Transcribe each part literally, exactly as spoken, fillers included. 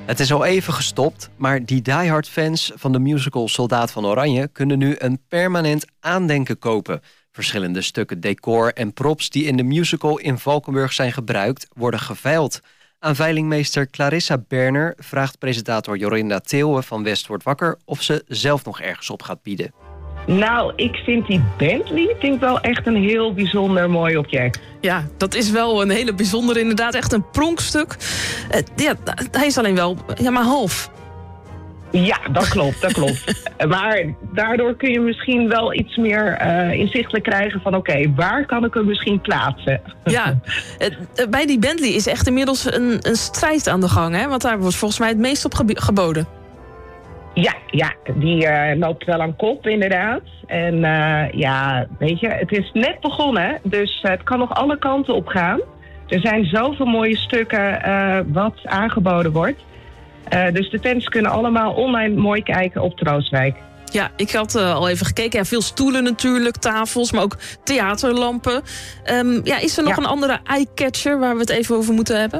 Het is al even gestopt, maar die diehard fans van de musical Soldaat van Oranje kunnen nu een permanent aandenken kopen. Verschillende stukken decor en props die in de musical in Valkenburg zijn gebruikt, worden geveild. Aan veilingmeester Clarissa Berner vraagt presentator Jorinda Theeuwen van West Wordt Wakker of ze zelf nog ergens op gaat bieden. Nou, ik vind die Bentley vind ik wel echt een heel bijzonder mooi object. Ja, dat is wel een hele bijzondere, inderdaad echt een pronkstuk. Uh, ja, hij is alleen wel ja, maar half. Ja, dat klopt, dat klopt. Maar daardoor kun je misschien wel iets meer uh, inzichtelijk krijgen van oké, okay, waar kan ik hem misschien plaatsen? Ja, uh, bij die Bentley is echt inmiddels een, een strijd aan de gang, hè? Want daar wordt volgens mij het meest op geb- geboden. Ja, ja, die uh, loopt wel aan kop inderdaad. En uh, ja, weet je, het is net begonnen, dus uh, het kan nog alle kanten op gaan. Er zijn zoveel mooie stukken uh, wat aangeboden wordt. Uh, dus de fans kunnen allemaal online mooi kijken op Troostwijk. Ja, ik had uh, al even gekeken. Ja, veel stoelen natuurlijk, tafels, maar ook theaterlampen. Um, ja, is er nog ja. een andere eye-catcher waar we het even over moeten hebben?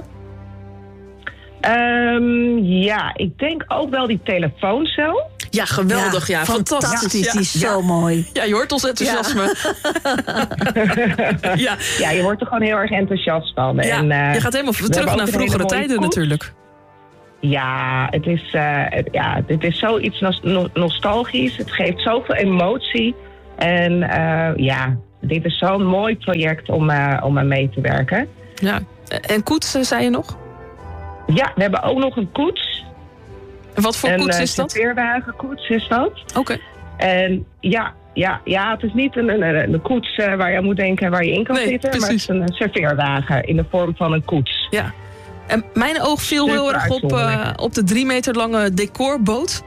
Um, ja, ik denk ook wel die telefooncel. Ja, geweldig. Ja, ja fantastisch. Fantastisch, die is ja. zo mooi. Ja, je hoort ons enthousiasme. Ja, ja. ja je wordt er gewoon heel erg enthousiast van. Ja, en, uh, je gaat helemaal terug naar vroegere tijden natuurlijk. Ja, het is, uh, het, ja, dit is zoiets no- nostalgisch. Het geeft zoveel emotie. En uh, ja, dit is zo'n mooi project om, uh, om aan mee te werken. Ja, en koets, zei je nog? Ja, we hebben ook nog een koets. En wat voor een, koets is dat? Een serveerwagenkoets is dat. Oké. Okay. En ja, ja, ja, het is niet een, een, een koets uh, waar je aan moet denken waar je in kan nee, zitten. Precies. Maar het is een serveerwagen in de vorm van een koets. Ja. En mijn oog viel heel erg op, uh, op de drie meter lange decorboot.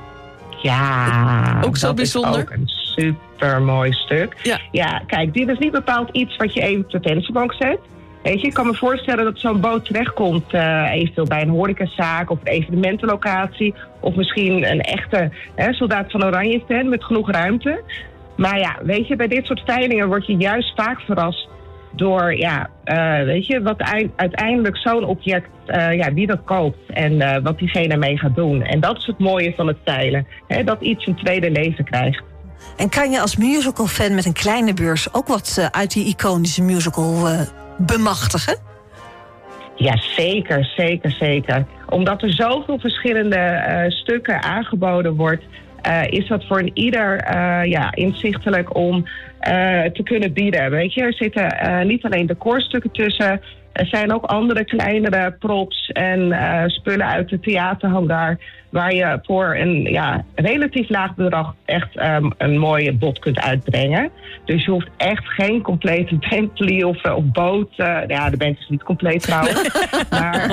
Ja, ook zo dat bijzonder. Is ook een super mooi stuk. Ja. ja, kijk, dit is niet bepaald iets wat je even op de vensterbank zet. Weet je, ik kan me voorstellen dat zo'n boot terechtkomt, uh, eventueel bij een horecazaak of een evenementenlocatie. Of misschien een echte hè, Soldaat van Oranje fan met genoeg ruimte. Maar ja, weet je, bij dit soort veilingen word je juist vaak verrast door, ja, uh, weet je, wat uiteindelijk zo'n object, uh, ja, wie dat koopt en uh, wat diegene mee gaat doen. En dat is het mooie van het veilen, hè, dat iets een tweede leven krijgt. En kan je als musicalfan met een kleine beurs ook wat uh, uit die iconische musical uh, bemachtigen? Ja, zeker, zeker, zeker. Omdat er zoveel verschillende uh, stukken aangeboden wordt, Uh, is dat voor een ieder uh, ja, inzichtelijk om uh, te kunnen bieden. Weet je, er zitten uh, niet alleen decorstukken tussen. Er zijn ook andere kleinere props en uh, spullen uit de theaterhangar, waar je voor een ja, relatief laag bedrag echt um, een mooie bod kunt uitbrengen. Dus je hoeft echt geen complete Bentley of, of boot. Uh, ja, de Bentley is niet compleet trouwens. Maar,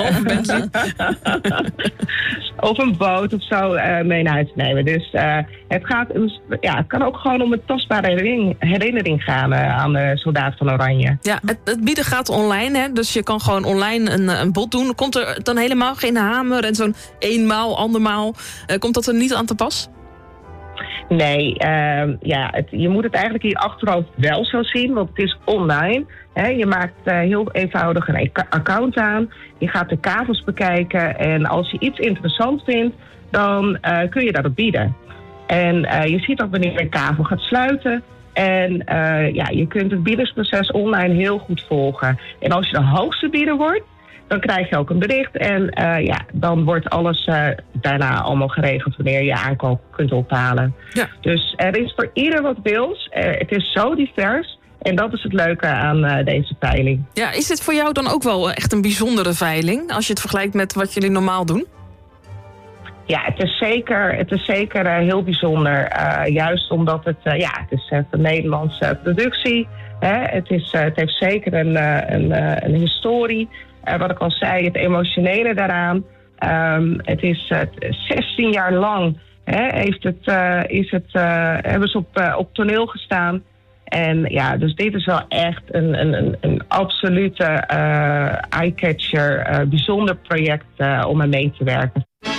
of een boot of zo uh, mee naar huis te nemen. Dus uh, het, gaat, ja, het kan ook gewoon om een tastbare herinnering, herinnering gaan uh, aan de Soldaat van Oranje. Ja, het, het bieden gaat online, hè? Dus je kan gewoon online een, een bod doen. Komt er dan helemaal geen hamer en zo'n eenmaal, andermaal? Uh, komt dat er niet aan te pas? Nee, uh, ja, het, je moet het eigenlijk in je achterhoofd wel zo zien, want het is online. Hè, je maakt uh, heel eenvoudig een account aan. Je gaat de kavels bekijken en als je iets interessant vindt, dan uh, kun je daarop bieden. En uh, je ziet ook wanneer een kavel gaat sluiten. En uh, ja, je kunt het biedersproces online heel goed volgen. En als je de hoogste bieder wordt, dan krijg je ook een bericht. En uh, ja, dan wordt alles uh, daarna allemaal geregeld wanneer je je aankoop kunt ophalen. Ja. Dus er is voor ieder wat wils. Uh, het is zo divers. En dat is het leuke aan uh, deze veiling. Ja, is dit voor jou dan ook wel echt een bijzondere veiling, als je het vergelijkt met wat jullie normaal doen? Ja, het is zeker, het is zeker uh, heel bijzonder. Uh, juist omdat het, uh, ja, het is uh, een Nederlandse productie. Hè? Het, is, uh, het heeft zeker een, uh, een, uh, een historie. Uh, wat ik al zei, het emotionele daaraan. Um, het is uh, zestien jaar lang hè, heeft het, uh, is het, uh, hebben ze op, uh, op toneel gestaan. En ja, dus dit is wel echt een, een, een absolute uh, eye-catcher, uh, bijzonder project uh, om aan mee te werken.